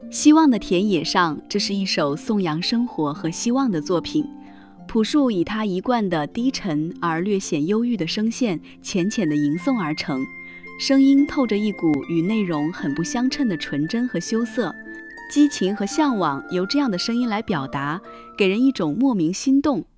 希望的田野上，这是一首颂扬生活和希望的作品。朴树以他一贯的低沉而略显忧郁的声线，浅浅的吟诵而成，声音透着一股与内容很不相称的纯真和羞涩，激情和向往由这样的声音来表达，给人一种莫名心动